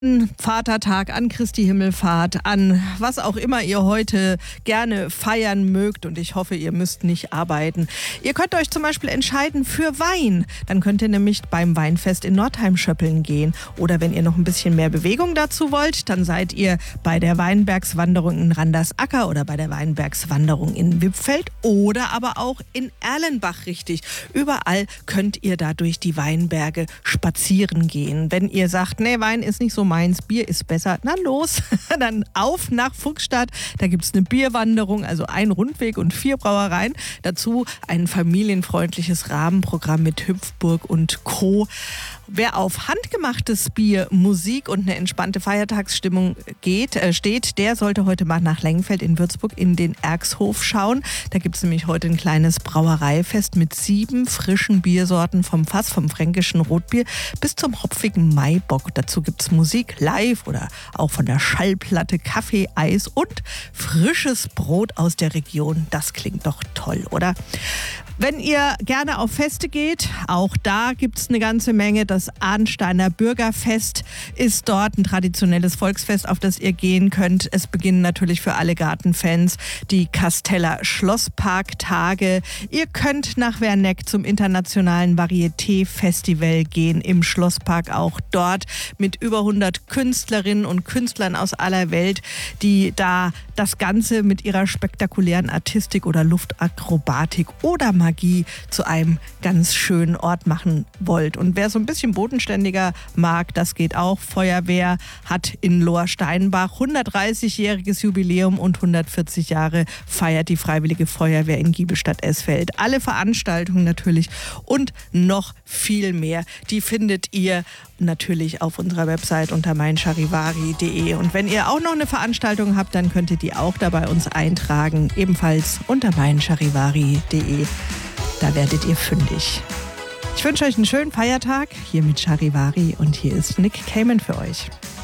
Vatertag, an Christi Himmelfahrt, an was auch immer ihr heute gerne feiern mögt, und ich hoffe, ihr müsst nicht arbeiten. Ihr könnt euch zum Beispiel entscheiden für Wein. Dann könnt ihr nämlich beim Weinfest in Nordheim schöppeln gehen. Oder wenn ihr noch ein bisschen mehr Bewegung dazu wollt, dann seid ihr bei der Weinbergswanderung in Randersacker oder bei der Weinbergswanderung in Wippfeld oder aber auch in Erlenbach richtig. Überall könnt ihr da durch die Weinberge spazieren gehen. Wenn ihr sagt, nee, Wein ist nicht so meins, Bier ist besser, na los, dann auf nach Fuchsstadt. Da gibt es eine Bierwanderung, also ein Rundweg und 4 Brauereien. Dazu ein familienfreundliches Rahmenprogramm mit Hüpfburg und Co. Wer auf handgemachtes Bier, Musik und eine entspannte Feiertagsstimmung steht, der sollte heute mal nach Lengfeld in Würzburg in den Erxhof schauen. Da gibt es nämlich heute ein kleines Brauereifest mit 7 frischen Biersorten vom Fass, vom fränkischen Rotbier bis zum hopfigen Maibock. Dazu gibt es Musik live oder auch von der Schallplatte, Kaffee, Eis und frisches Brot aus der Region. Das klingt doch toll, oder? Wenn ihr gerne auf Feste geht, auch da gibt es eine ganze Menge. Das Arnsteiner Bürgerfest ist dort ein traditionelles Volksfest, auf das ihr gehen könnt. Es beginnen natürlich für alle Gartenfans die Kasteller Schlossparktage. Ihr könnt nach Werneck zum internationalen Varieté-Festival gehen im Schlosspark. Auch dort mit über 100 Künstlerinnen und Künstlern aus aller Welt, die da das Ganze mit ihrer spektakulären Artistik oder Luftakrobatik oder Magie zu einem ganz schönen Ort machen wollt. Und wer so ein bisschen bodenständiger mag, das geht auch. Feuerwehr hat in Lohr-Steinbach 130-jähriges Jubiläum und 140 Jahre feiert die Freiwillige Feuerwehr in Giebelstadt-Esfeld. Alle Veranstaltungen natürlich und noch viel mehr, die findet ihr natürlich auf unserer Website unter meincharivari.de. Und wenn ihr auch noch eine Veranstaltung habt, dann könnt ihr die auch da bei uns eintragen, ebenfalls unter meincharivari.de. Da werdet ihr fündig. Ich wünsche euch einen schönen Feiertag hier mit Charivari und hier ist Nick Cayman für euch.